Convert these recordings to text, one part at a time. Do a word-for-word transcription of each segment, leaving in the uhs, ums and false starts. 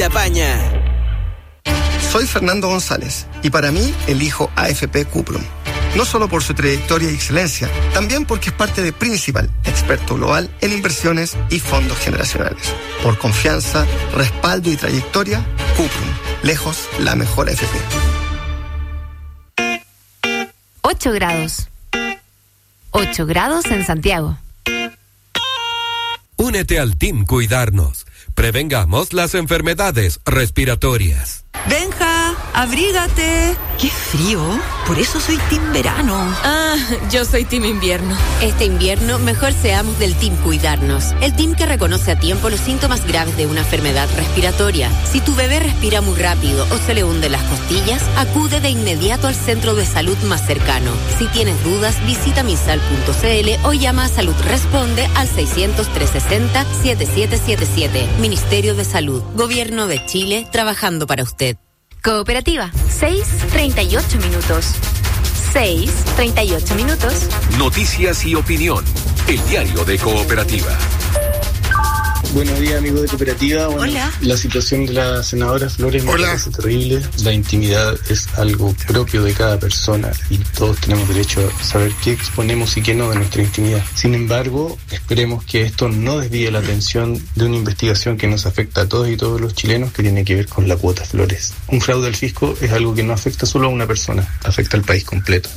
apaña. Soy Fernando González y para mí elijo A F P Cuprum. No solo por su trayectoria y excelencia, también porque es parte de Principal, experto global en inversiones y fondos generacionales. Por confianza, respaldo y trayectoria, Cuprum, lejos la mejor A F P. ocho grados. ocho grados en Santiago. Únete al Team Cuidarnos. Prevengamos las enfermedades respiratorias. Benja, abrígate. ¡Qué frío! Por eso soy Team Verano. Ah, yo soy Team Invierno. Este invierno, mejor seamos del Team Cuidarnos. El team que reconoce a tiempo los síntomas graves de una enfermedad respiratoria. Si tu bebé respira muy rápido o se le hunden las costillas, acude de inmediato al centro de salud más cercano. Si tienes dudas, visita misal punto c l o llama a Salud Responde al seiscientos, trescientos sesenta, setenta y siete setenta y siete. Ministerio de Salud. Gobierno de Chile, trabajando para usted. Cooperativa, seis treinta y ocho minutos. seis treinta y ocho minutos. Noticias y opinión. El diario de Cooperativa. Buenos días, amigos de Cooperativa. Bueno, Hola. La situación de la senadora Flores me Hola. parece terrible. La intimidad es algo propio de cada persona y todos tenemos derecho a saber qué exponemos y qué no de nuestra intimidad. Sin embargo, esperemos que esto no desvíe la atención de una investigación que nos afecta a todos y todos los chilenos, que tiene que ver con la cuota Flores. Un fraude al fisco es algo que no afecta solo a una persona, afecta al país completo.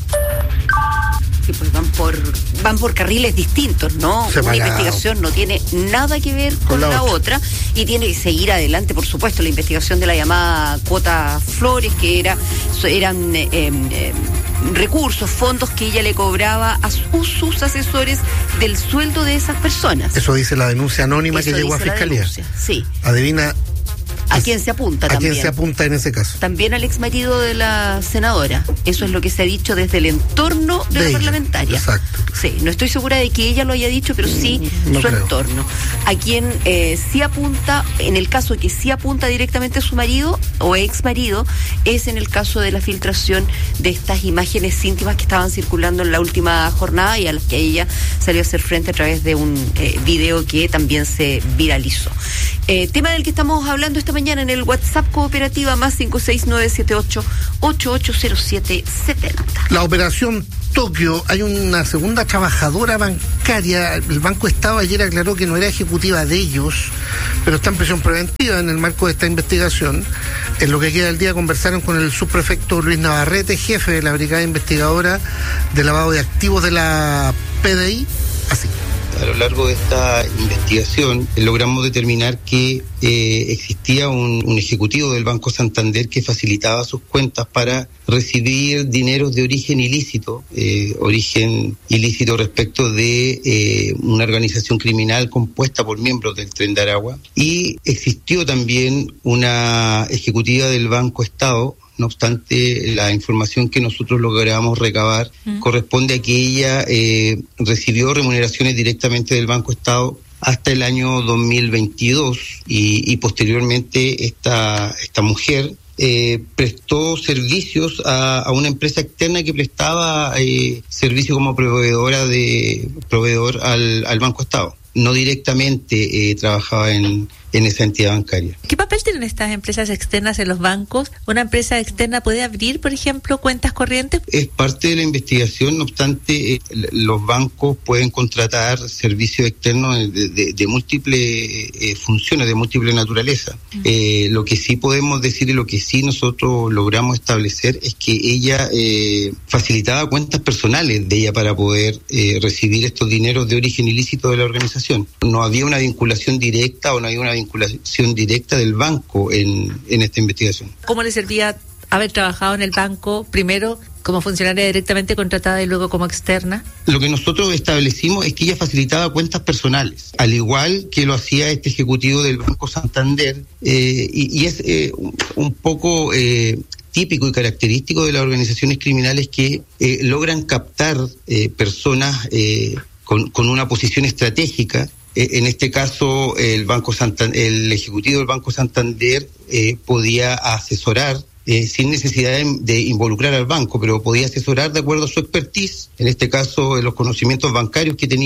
Sí, pues van por van por carriles distintos, ¿no? Separado. Una investigación no tiene nada que ver con, con la, la otra. otra y tiene que seguir adelante, por supuesto, la investigación de la llamada cuota Flores, que era eran eh, eh, recursos, fondos que ella le cobraba a sus, sus asesores del sueldo de esas personas. Eso dice la denuncia anónima Eso que llegó a dice la Fiscalía. denuncia, sí. Adivina. ¿A quién se apunta ¿A también? quién se apunta en ese caso? También al ex marido de la senadora. Eso es lo que se ha dicho desde el entorno de, de la ella, parlamentaria. Exacto. Sí, no estoy segura de que ella lo haya dicho, pero sí no su creo. entorno. A quien eh, sí apunta, en el caso de que sí apunta directamente a su marido o ex marido, es en el caso de la filtración de estas imágenes íntimas que estaban circulando en la última jornada y a las que ella salió a hacer frente a través de un eh, video que también se viralizó. Eh, tema del que estamos hablando esta mañana en el WhatsApp Cooperativa más cinco seis nueve siete ocho, ocho ocho cero siete siete cero. La operación Tokio, hay una segunda trabajadora bancaria. El Banco Estado ayer aclaró que no era ejecutiva de ellos, pero está en prisión preventiva en el marco de esta investigación. En lo que queda del día conversaron con el subprefecto Luis Navarrete, jefe de la brigada investigadora de lavado de activos de la P D I, así. A lo largo de esta investigación eh, logramos determinar que eh, existía un, un ejecutivo del Banco Santander que facilitaba sus cuentas para recibir dineros de origen ilícito, eh, origen ilícito respecto de eh, una organización criminal compuesta por miembros del Tren de Aragua, y existió también una ejecutiva del Banco Estado. No obstante, la información que nosotros logramos recabar mm. corresponde a que ella eh, recibió remuneraciones directamente del Banco Estado hasta el año dos mil veintidós y, y posteriormente esta, esta mujer eh, prestó servicios a, a una empresa externa que prestaba eh, servicio como proveedora de proveedor al, al Banco Estado. No directamente eh, trabajaba en, en esa entidad bancaria. ¿Qué papel tienen estas empresas externas en los bancos? ¿Una empresa externa puede abrir, por ejemplo, cuentas corrientes? Es parte de la investigación, no obstante, eh, los bancos pueden contratar servicios externos de, de, de múltiples eh, funciones, de múltiple naturaleza. Uh-huh. Eh, lo que sí podemos decir y lo que sí nosotros logramos establecer es que ella eh, facilitaba cuentas personales de ella para poder eh, recibir estos dineros de origen ilícito de la organización. No había una vinculación directa o no había una vinculación directa del banco en, en esta investigación. ¿Cómo le servía haber trabajado en el banco primero como funcionaria directamente contratada y luego como externa? Lo que nosotros establecimos es que ella facilitaba cuentas personales, al igual que lo hacía este ejecutivo del Banco Santander, eh, y, y es eh, un, un poco eh, típico y característico de las organizaciones criminales que eh, logran captar eh, personas eh, Con, con una posición estratégica. Eh, en este caso, el Banco Santander, el ejecutivo del Banco Santander eh, podía asesorar eh, sin necesidad de, de involucrar al banco, pero podía asesorar de acuerdo a su expertise, en este caso, los conocimientos bancarios que tenía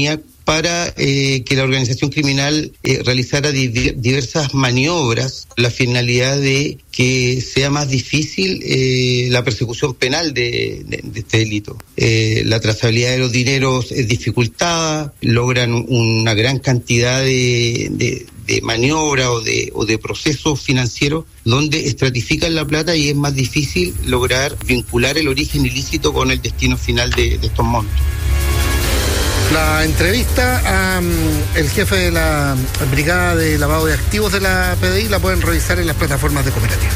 para eh, que la organización criminal eh, realizara di- diversas maniobras con la finalidad de que sea más difícil eh, la persecución penal de, de, de este delito. Eh, la trazabilidad de los dineros es dificultada, logran una gran cantidad de, de, de maniobra o de, o de procesos financieros donde estratifican la plata y es más difícil lograr vincular el origen ilícito con el destino final de, de estos montos. La entrevista al um, jefe de la Brigada de Lavado de Activos de la P D I la pueden revisar en las plataformas de Cooperativa.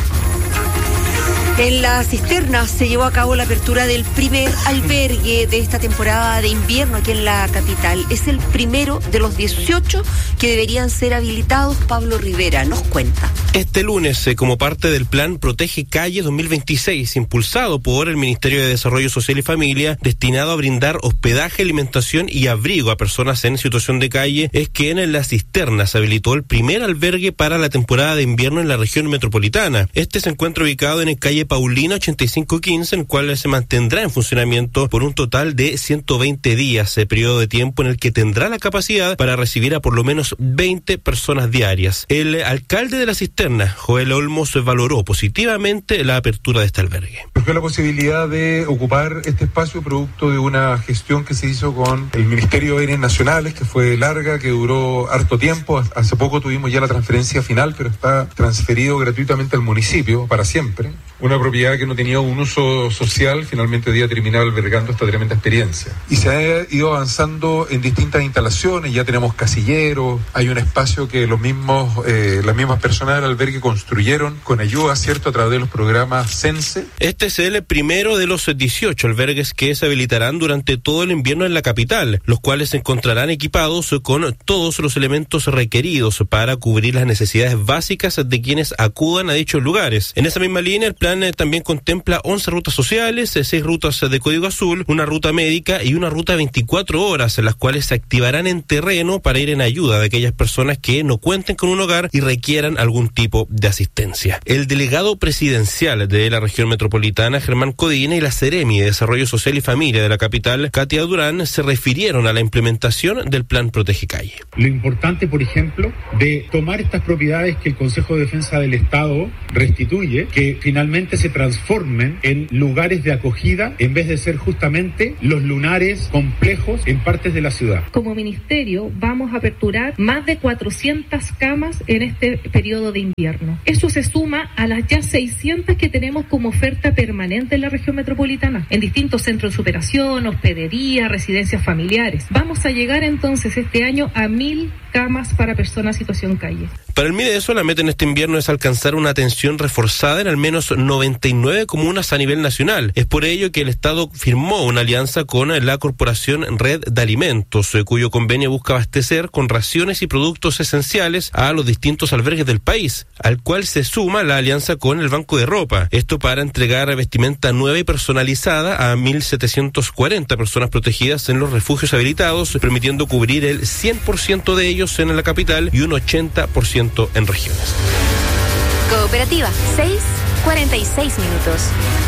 En la Cisterna se llevó a cabo la apertura del primer albergue de esta temporada de invierno aquí en la capital. Es el primero de los dieciocho que deberían ser habilitados. Pablo Rivera nos cuenta. Este lunes, eh, como parte del plan Protege Calle dos mil veintiséis, impulsado por el Ministerio de Desarrollo Social y Familia, destinado a brindar hospedaje, alimentación y abrigo a personas en situación de calle, es que en la Cisterna se habilitó el primer albergue para la temporada de invierno en la región metropolitana. Este se encuentra ubicado en el calle Paulina ochenta y cinco quince, en el cual se mantendrá en funcionamiento por un total de ciento veinte días, el periodo de tiempo en el que tendrá la capacidad para recibir a por lo menos veinte personas diarias. El alcalde de la Cisterna, Joel Olmos, valoró positivamente la apertura de este albergue. Surgió la posibilidad de ocupar este espacio producto de una gestión que se hizo con el Ministerio de Bienes Nacionales, que fue larga, que duró harto tiempo. Hace poco tuvimos ya la transferencia final, pero está transferido gratuitamente al municipio para siempre. Una propiedad que no tenía un uso social, finalmente día terminado albergando esta tremenda experiencia. Y se ha ido avanzando en distintas instalaciones, ya tenemos casilleros, hay un espacio que los mismos, eh, las mismas personas del albergue construyeron con ayuda, ¿cierto?, a través de los programas CENSE. Este es el primero de los dieciocho albergues que se habilitarán durante todo el invierno en la capital, los cuales se encontrarán equipados con todos los elementos requeridos para cubrir las necesidades básicas de quienes acudan a dichos lugares. En esa misma línea, el plan también contempla once rutas sociales, seis rutas de código azul, una ruta médica y una ruta veinticuatro horas, en las cuales se activarán en terreno para ir en ayuda de aquellas personas que no cuenten con un hogar y requieran algún tipo de asistencia. El delegado presidencial de la región metropolitana, Germán Codina, y la Seremi de Desarrollo Social y Familia de la capital, Katia Durán, se refirieron a la implementación del plan Protege Calle. Lo importante, por ejemplo, de tomar estas propiedades que el Consejo de Defensa del Estado restituye, que finalmente se transformen en lugares de acogida en vez de ser justamente los lunares complejos en partes de la ciudad. Como ministerio vamos a aperturar más de cuatrocientas camas en este periodo de invierno. Eso se suma a las ya seiscientas que tenemos como oferta permanente en la región metropolitana, en distintos centros de superación, hospedería, residencias familiares. Vamos a llegar entonces este año a mil camas para personas en situación calle. Para el MIDESO, la meta en este invierno es alcanzar una atención reforzada en al menos noventa y nueve comunas a nivel nacional. Es por ello que el Estado firmó una alianza con la Corporación Red de Alimentos, cuyo convenio busca abastecer con raciones y productos esenciales a los distintos albergues del país, al cual se suma la alianza con el Banco de Ropa. Esto para entregar vestimenta nueva y personalizada a mil setecientas cuarenta personas protegidas en los refugios habilitados, permitiendo cubrir el cien por ciento de ellos en la capital y un ochenta por ciento en regiones. Cooperativa, seis cuarenta y seis minutos.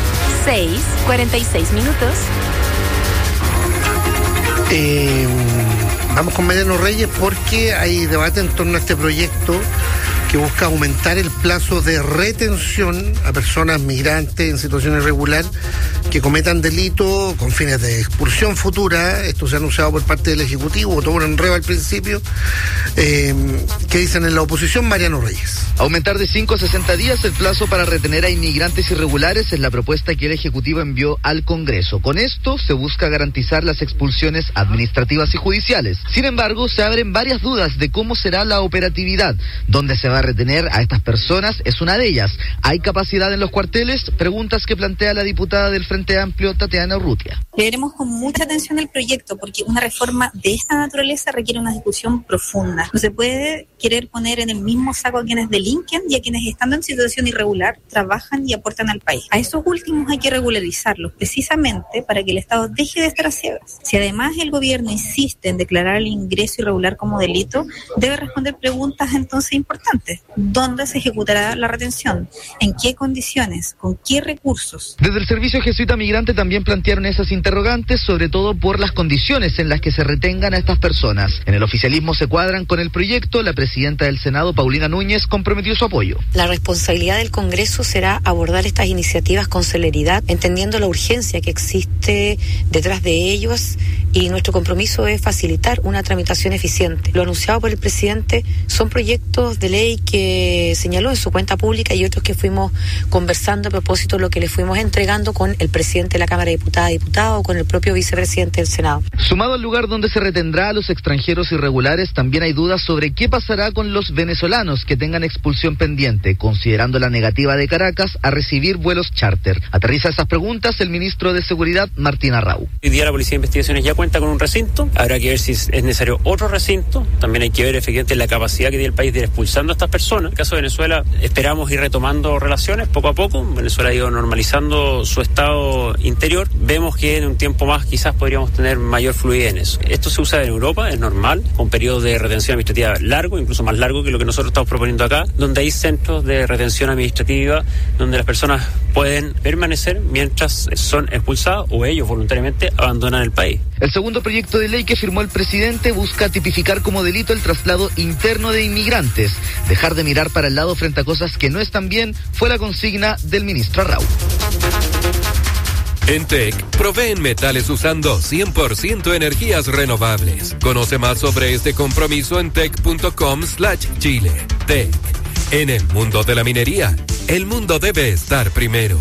seis cuarenta y seis minutos. Eh, vamos con Mariano Reyes porque hay debate en torno a este proyecto que busca aumentar el plazo de retención a personas migrantes en situación irregular que cometan delito con fines de expulsión futura. Esto se ha anunciado por parte del Ejecutivo, todo un enredo al principio. Eh, ¿Qué dicen en la oposición? Mariano Reyes. Aumentar de cinco a sesenta días el plazo para retener a inmigrantes irregulares es la propuesta que el Ejecutivo envió al Congreso. Con esto se busca garantizar las expulsiones administrativas y judiciales. Sin embargo, se abren varias dudas de cómo será la operatividad. ¿Dónde se va a retener a estas personas? Es una de ellas. ¿Hay capacidad en los cuarteles? Preguntas que plantea la diputada del Frente Amplio, Tatiana Urrutia. Veremos con mucha atención el proyecto porque una reforma de esta naturaleza requiere una discusión profunda. No se puede querer poner en el mismo saco a quienes delinquen y a quienes estando en situación irregular trabajan y aportan al país. A esos últimos hay que regularizarlos precisamente para que el Estado deje de estar a ciegas. Si además el gobierno insiste en declarar el ingreso irregular como delito, debe responder preguntas entonces importantes. siguiente: ¿dónde se ejecutará la retención? ¿En qué condiciones? ¿Con qué recursos? Desde el Servicio Jesuita Migrante también plantearon esas interrogantes, sobre todo por las condiciones en las que se retengan a estas personas. En el oficialismo se cuadran con el proyecto. La presidenta del Senado, Paulina Núñez, comprometió su apoyo. La responsabilidad del Congreso será abordar estas iniciativas con celeridad, entendiendo la urgencia que existe detrás de ellos, y nuestro compromiso es facilitar una tramitación eficiente. Lo anunciado por el presidente son proyectos de ley que señaló en su cuenta pública y otros que fuimos conversando a propósito de lo que le fuimos entregando con el presidente de la Cámara de Diputadas y Diputados o con el propio vicepresidente del Senado. Sumado al lugar donde se retendrá a los extranjeros irregulares, también hay dudas sobre qué pasará con los venezolanos que tengan expulsión pendiente, considerando la negativa de Caracas a recibir vuelos charter. Aterriza esas preguntas el ministro de Seguridad, Martín Arrau. Hoy día la Policía de Investigaciones ya cuenta con un recinto, habrá que ver si es necesario otro recinto, también hay que ver efectivamente la capacidad que tiene el país de ir expulsando a estas personas. En el caso de Venezuela, esperamos ir retomando relaciones poco a poco. Venezuela ha ido normalizando su estado interior, vemos que en un tiempo más quizás podríamos tener mayor fluidez en eso. Esto se usa en Europa, es normal, con periodos de retención administrativa largo, incluso más largo que lo que nosotros estamos proponiendo acá, donde hay centros de retención administrativa donde las personas pueden permanecer mientras son expulsadas o ellos voluntariamente abandonan el país. El segundo proyecto de ley que firmó el presidente busca tipificar como delito el traslado interno de inmigrantes. Dejar de mirar para el lado frente a cosas que no están bien fue la consigna del ministro Arrau. En T E C, proveen metales usando cien por ciento energías renovables. Conoce más sobre este compromiso en tec.com slash Chile. T E C, en el mundo de la minería, el mundo debe estar primero.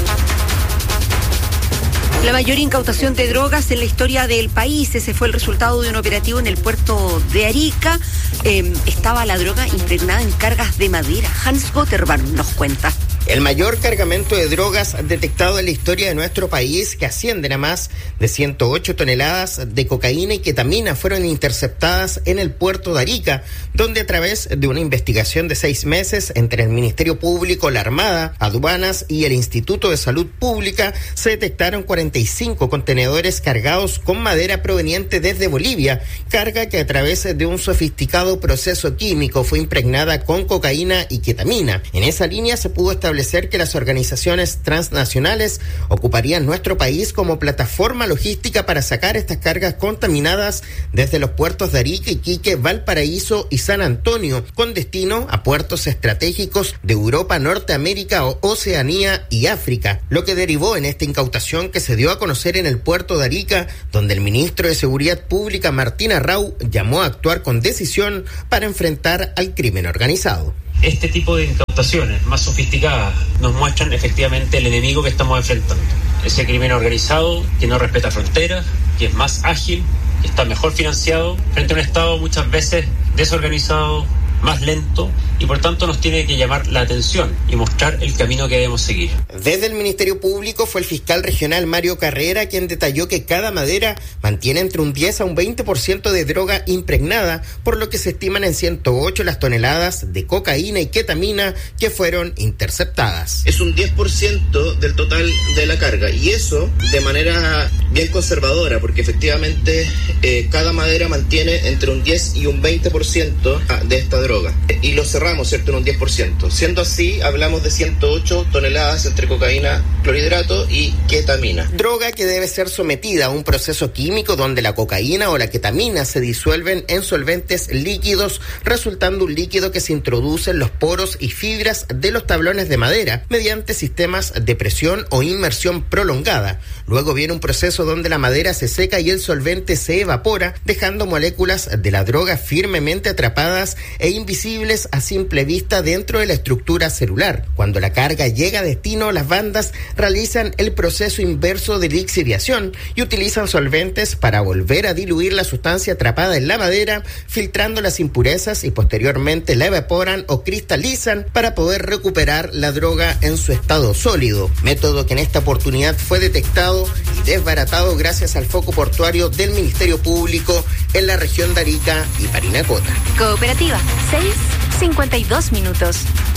La mayor incautación de drogas en la historia del país. Ese fue el resultado de un operativo en el puerto de Arica. Eh, estaba la droga impregnada en cargas de madera. Hans Gotterman nos cuenta. El mayor cargamento de drogas detectado en la historia de nuestro país, que ascienden a más de ciento ocho toneladas de cocaína y ketamina, fueron interceptadas en el puerto de Arica, donde a través de una investigación de seis meses entre el Ministerio Público, la Armada, Aduanas y el Instituto de Salud Pública, se detectaron cuarenta y cinco contenedores cargados con madera proveniente desde Bolivia, carga que a través de un sofisticado proceso químico fue impregnada con cocaína y ketamina. En esa línea se pudo establecer que las organizaciones transnacionales ocuparían nuestro país como plataforma logística para sacar estas cargas contaminadas desde los puertos de Arica, Iquique, Valparaíso y San Antonio, con destino a puertos estratégicos de Europa, Norteamérica, Oceanía y África, lo que derivó en esta incautación que se dio a conocer en el puerto de Arica, donde el ministro de Seguridad Pública, Martín Arrau, llamó a actuar con decisión para enfrentar al crimen organizado. Este tipo de incautaciones más sofisticadas nos muestran efectivamente el enemigo que estamos enfrentando. Ese crimen organizado que no respeta fronteras, que es más ágil, que está mejor financiado, frente a un Estado muchas veces desorganizado, más lento, y por tanto nos tiene que llamar la atención y mostrar el camino que debemos seguir. Desde el Ministerio Público fue el fiscal regional Mario Carrera quien detalló que cada madera mantiene entre un diez a un veinte por ciento de droga impregnada, por lo que se estiman en ciento ocho las toneladas de cocaína y ketamina que fueron interceptadas. Es un diez por ciento del total de la carga, y eso de manera bien conservadora, porque efectivamente eh, cada madera mantiene entre un diez y un veinte por ciento de esta droga. Y lo cerramos, ¿cierto?, en un diez por ciento. Siendo así, hablamos de ciento ocho toneladas entre cocaína, clorhidrato y ketamina. Droga que debe ser sometida a un proceso químico donde la cocaína o la ketamina se disuelven en solventes líquidos, resultando un líquido que se introduce en los poros y fibras de los tablones de madera mediante sistemas de presión o inmersión prolongada. Luego viene un proceso donde la madera se seca y el solvente se evapora, dejando moléculas de la droga firmemente atrapadas e invisibles a simple vista dentro de la estructura celular. Cuando la carga llega a destino, las bandas realizan el proceso inverso de lixiviación y utilizan solventes para volver a diluir la sustancia atrapada en la madera, filtrando las impurezas, y posteriormente la evaporan o cristalizan para poder recuperar la droga en su estado sólido, método que en esta oportunidad fue detectado y desbaratado gracias al foco portuario del Ministerio Público en la región de Arica y Parinacota. Cooperativa, seis cincuenta y dos minutos.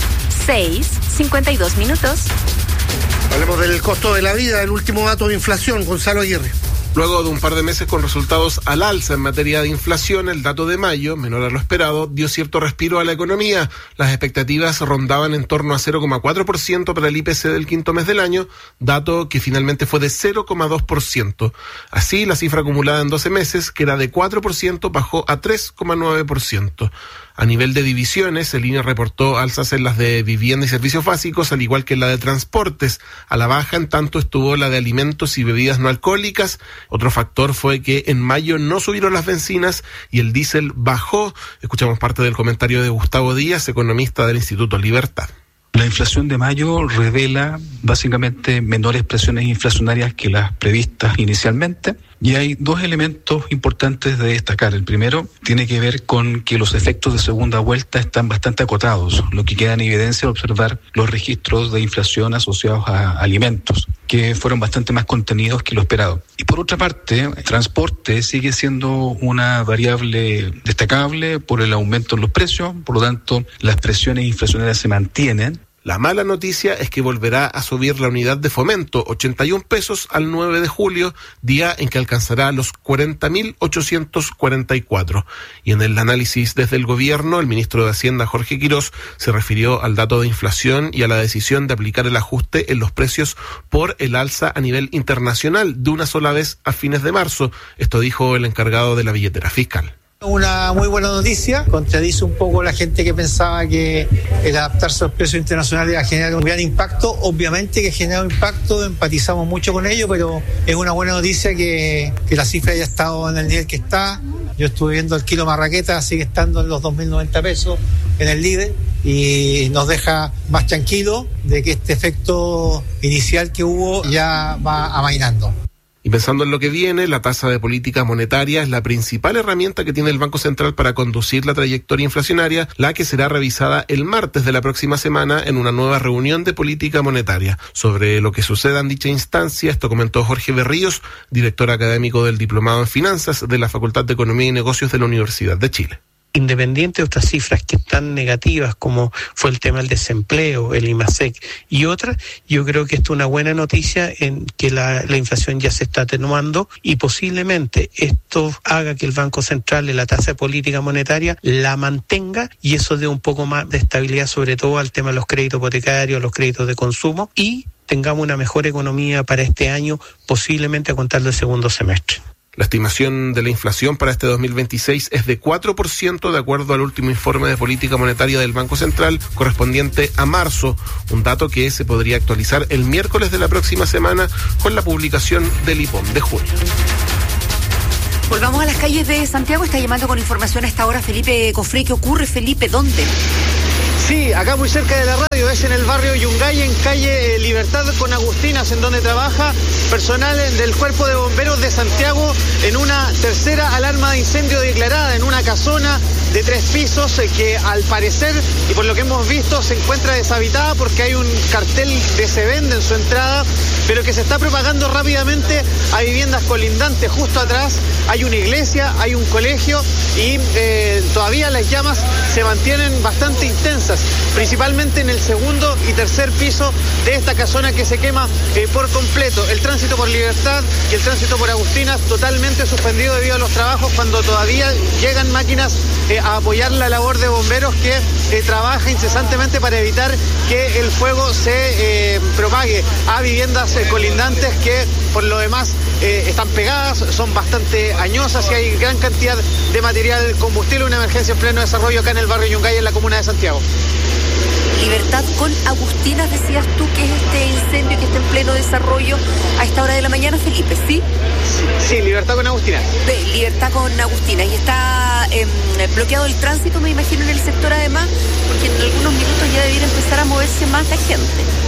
seis cincuenta y dos minutos. Hablemos del costo de la vida, el último dato de inflación, Gonzalo Aguirre. Luego de un par de meses con resultados al alza en materia de inflación, el dato de mayo, menor a lo esperado, dio cierto respiro a la economía. Las expectativas rondaban en torno a cero coma cuatro por ciento para el I P C del quinto mes del año, dato que finalmente fue de cero coma dos por ciento. Así, la cifra acumulada en doce meses, que era de cuatro por ciento, bajó a tres coma nueve por ciento. A nivel de divisiones, el I N E reportó alzas en las de vivienda y servicios básicos, al igual que en la de transportes. A la baja, en tanto, estuvo la de alimentos y bebidas no alcohólicas. Otro factor fue que en mayo no subieron las bencinas y el diésel bajó. Escuchamos parte del comentario de Gustavo Díaz, economista del Instituto Libertad. La inflación de mayo revela básicamente menores presiones inflacionarias que las previstas inicialmente, y hay dos elementos importantes de destacar. El primero tiene que ver con que los efectos de segunda vuelta están bastante acotados, lo que queda en evidencia al observar los registros de inflación asociados a alimentos, que fueron bastante más contenidos que lo esperado. Y por otra parte, transporte sigue siendo una variable destacable por el aumento en los precios, por lo tanto, las presiones inflacionarias se mantienen. La mala noticia es que volverá a subir la unidad de fomento, ochenta y un pesos al nueve de julio, día en que alcanzará los cuarenta mil ochocientos cuarenta y cuatro. Y en el análisis desde el gobierno, el ministro de Hacienda, Jorge Quirós, se refirió al dato de inflación y a la decisión de aplicar el ajuste en los precios por el alza a nivel internacional de una sola vez a fines de marzo. Esto dijo el encargado de la billetera fiscal. Una muy buena noticia, contradice un poco la gente que pensaba que el adaptarse a los precios internacionales iba a generar un gran impacto. Obviamente que genera un impacto, empatizamos mucho con ello, pero es una buena noticia que, que la cifra haya estado en el nivel que está. Yo estuve viendo el kilo marraqueta, sigue estando en los dos mil noventa pesos en el líder y nos deja más tranquilo de que este efecto inicial que hubo ya va amainando. Y pensando en lo que viene, la tasa de política monetaria es la principal herramienta que tiene el Banco Central para conducir la trayectoria inflacionaria, la que será revisada el martes de la próxima semana en una nueva reunión de política monetaria. Sobre lo que suceda en dicha instancia, esto comentó Jorge Berríos, director académico del Diplomado en Finanzas de la Facultad de Economía y Negocios de la Universidad de Chile. Independiente de otras cifras que están negativas, como fue el tema del desempleo, el IMASEC y otras, yo creo que esto es una buena noticia en que la, la inflación ya se está atenuando y posiblemente esto haga que el Banco Central en la tasa de política monetaria la mantenga y eso dé un poco más de estabilidad, sobre todo al tema de los créditos hipotecarios, los créditos de consumo, y tengamos una mejor economía para este año, posiblemente a contar del segundo semestre. La estimación de la inflación para este dos mil veintiséis es de cuatro por ciento de acuerdo al último informe de política monetaria del Banco Central correspondiente a marzo, un dato que se podría actualizar el miércoles de la próxima semana con la publicación del I P O M de junio. Volvamos a las calles de Santiago. Está llamando con información a esta hora Felipe Cofré. ¿Qué ocurre, Felipe? ¿Dónde? Sí, acá muy cerca de la radio, es en el barrio Yungay, en calle Libertad con Agustinas, en donde trabaja personal del Cuerpo de Bomberos de Santiago en una tercera alarma de incendio declarada en una casona de tres pisos que al parecer, y por lo que hemos visto, se encuentra deshabitada porque hay un cartel de se vende en su entrada, pero que se está propagando rápidamente a viviendas colindantes. Justo atrás hay una iglesia, hay un colegio y eh, todavía las llamas se mantienen bastante intensas, principalmente en el segundo y tercer piso de esta casona que se quema eh, por completo. El tránsito por Libertad y el tránsito por Agustinas totalmente suspendido debido a los trabajos, cuando todavía llegan máquinas eh, a apoyar la labor de bomberos que eh, trabaja incesantemente para evitar que el fuego se eh, propague a viviendas eh, colindantes que por lo demás eh, están pegadas, son bastante añosas y hay gran cantidad de material combustible. Una emergencia en pleno desarrollo acá en el barrio Yungay, en la comuna de Santiago. Libertad con Agustinas, decías tú que es este incendio que está en pleno desarrollo a esta hora de la mañana, Felipe, ¿sí? Sí, Libertad con Agustinas. De Libertad con Agustinas. Y está eh, bloqueado el tránsito, me imagino, en el sector además, porque en algunos minutos ya debiera empezar a moverse más la gente.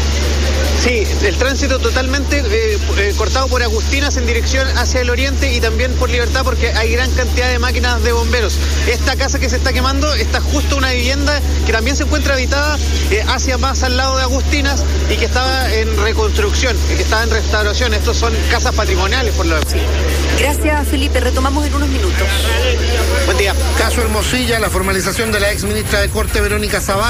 Sí, el tránsito totalmente eh, eh, cortado por Agustinas en dirección hacia el oriente y también por Libertad porque hay gran cantidad de máquinas de bomberos. Esta casa que se está quemando está justo una vivienda que también se encuentra habitada eh, hacia más al lado de Agustinas y que estaba en reconstrucción, que estaba en restauración. Estos son casas patrimoniales por lo demás. Sí. Gracias, Felipe. Retomamos en unos minutos. Buen día. Caso Hermosilla, la formalización de la ex ministra de Corte Verónica Sabaj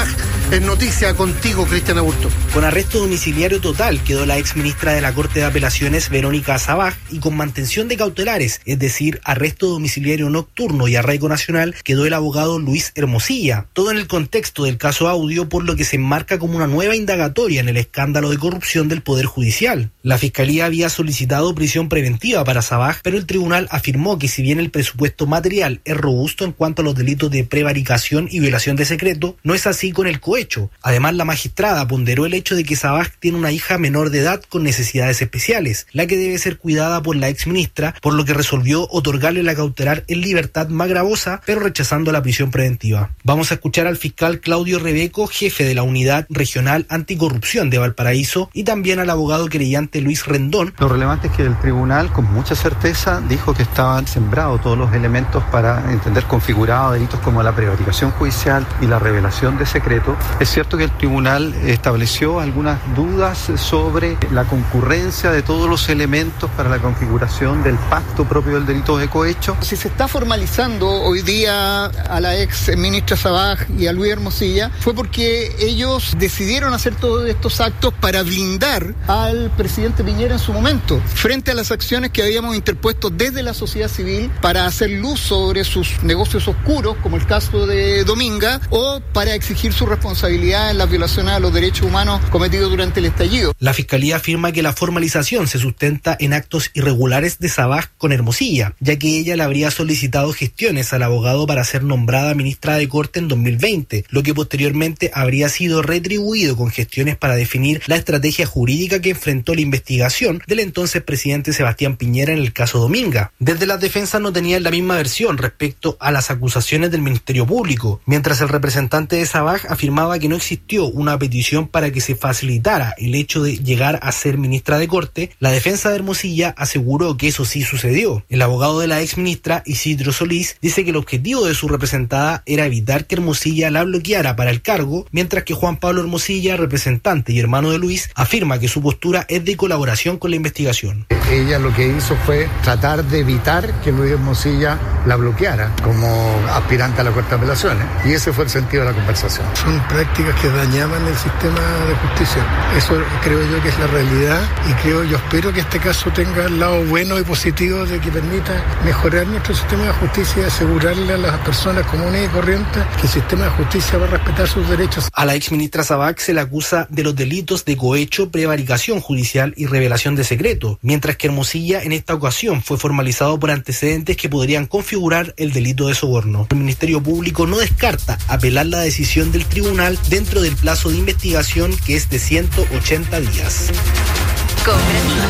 Es noticia contigo, Cristian Aburto. Con arresto domiciliario total quedó la ex ministra de la Corte de Apelaciones, Verónica Sabaj, y con mantención de cautelares, es decir, arresto domiciliario nocturno y arraigo nacional, quedó el abogado Luis Hermosilla. Todo en el contexto del caso Audio, por lo que se enmarca como una nueva indagatoria en el escándalo de corrupción del Poder Judicial. La Fiscalía había solicitado prisión preventiva para Sabaj, pero el tribunal afirmó que si bien el presupuesto material es robusto en cuanto a los delitos de prevaricación y violación de secreto, no es así con el cohecho. Además, la magistrada ponderó el hecho de que Sabaj tiene una hija menor de edad con necesidades especiales, la que debe ser cuidada por la exministra, por lo que resolvió otorgarle la cautelar en libertad más gravosa, pero rechazando la prisión preventiva. Vamos a escuchar al fiscal Claudio Rebeco, jefe de la Unidad Regional Anticorrupción de Valparaíso, y también al abogado querellante Luis Rendón. Lo relevante es que el tribunal con mucha certeza dijo que estaban sembrados todos los elementos para entender configurados delitos como la prevaricación judicial y la revelación de secreto. Es cierto que el tribunal estableció algunas dudas sobre la concurrencia de todos los elementos para la configuración del pacto propio del delito de cohecho. Si se está formalizando hoy día a la ex ministra Sabaj y a Luis Hermosilla, fue porque ellos decidieron hacer todos estos actos para blindar al presidente Piñera en su momento, frente a las acciones que habíamos interpuesto desde la sociedad civil para hacer luz sobre sus negocios oscuros, como el caso de Dominga, o para exigir su responsabilidad en las violaciones a los derechos humanos cometidos durante el estallido. La Fiscalía afirma que la formalización se sustenta en actos irregulares de Sabaj con Hermosilla, ya que ella le habría solicitado gestiones al abogado para ser nombrada ministra de Corte en dos mil veinte, lo que posteriormente habría sido retribuido con gestiones para definir la estrategia jurídica que enfrentó la investigación del entonces presidente Sebastián Piñera en el caso Dominga. Desde las defensas no tenían la misma versión respecto a las acusaciones del Ministerio Público, mientras el representante de Sabaj afirmaba que no existió una petición para que se facilitara el hecho de llegar a ser ministra de Corte. La defensa de Hermosilla aseguró que eso sí sucedió. El abogado de la ex ministra, Isidro Solís, dice que el objetivo de su representada era evitar que Hermosilla la bloqueara para el cargo, mientras que Juan Pablo Hermosilla, representante y hermano de Luis, afirma que su postura es de colaboración con la investigación. Ella lo que hizo fue tratar de evitar que Luis Hermosilla la bloqueara como aspirante a la Corte de Apelaciones, y ese fue el sentido de la conversación. Son prácticas que dañaban el sistema de justicia. Eso creo yo que es la realidad, y creo, yo espero que este caso tenga el lado bueno y positivo de que permita mejorar nuestro sistema de justicia y asegurarle a las personas comunes y corrientes que el sistema de justicia va a respetar sus derechos. A la exministra Sabaj se le acusa de los delitos de cohecho, prevaricación judicial y revelación de secreto, mientras que Hermosilla en esta ocasión fue formalizado por antecedentes que podrían configurar el delito de soborno. El Ministerio Público no descarta apelar la decisión del tribunal dentro del plazo de investigación, que es de ciento ochenta días. Cooperativa.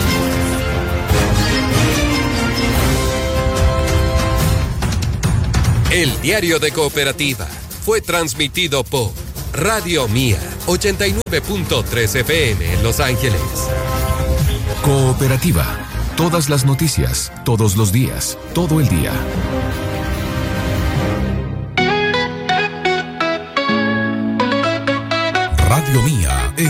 El diario de Cooperativa fue transmitido por Radio Mía ochenta y nueve punto tres F M en Los Ángeles. Cooperativa. Todas las noticias, todos los días, todo el día. Radio Mía.